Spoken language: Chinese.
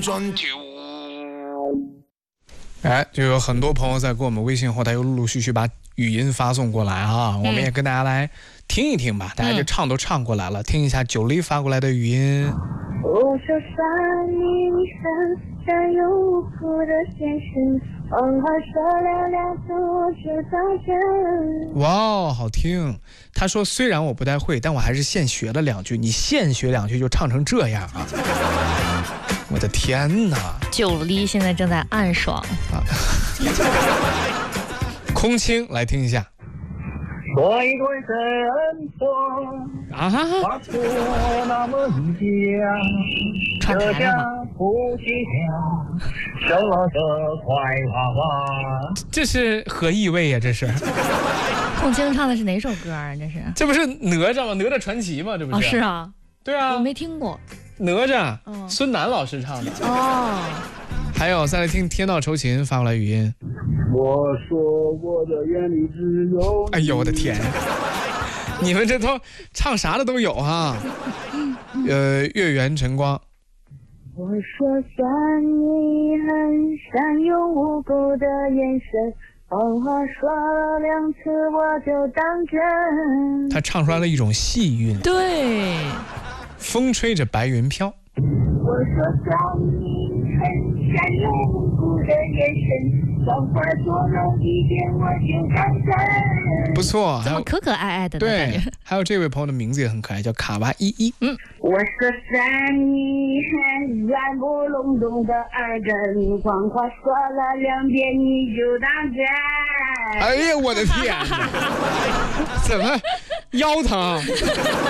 转丢。 哎，就有很多朋友在给我们微信后台又陆陆续续把语音发送过来啊，我们也跟大家来听一听吧。大家这唱都唱过来了，听一下九黎发过来的语音。 我说山里山山有无辜的现实，谎话说了两次我就当真。 哇，好听！他说虽然我不太会，但我还是现学了2句。你现学2句就唱成这样啊！我的天哪！ 九黎现在正在暗爽啊。 空清来听一下。 说一对神佛啊哈哈！ 话说那么一讲，这家夫妻俩生了个坏娃娃。 这是何意味呀？这是空清唱的是哪首歌啊？ 这不是哪吒吗？哪吒传奇吗？这不是？ 哦，是啊。 对啊， 我没听过。 哪吒，孙楠老师唱的。 哦。 还有，再来听天道酬勤发过来语音。 我说我的眼里只有你。 哎呦我的天！你们这都唱啥的都有哈。月圆晨光。 我说山里很山有无辜的眼神，谎话说了2次我就当真。 他唱出来了一种细韵。 对。 风吹着白云飘。 我说山里很山有无辜的眼神，谎话说了1遍我就当真。 不错， 怎么可可爱爱的呢？ 对，还有这位朋友的名字也很可爱，叫卡哇伊伊。 我说山里很软不隆咚的耳根，谎话说了2遍你就当真。 哎呀，我的天哪！怎么腰疼？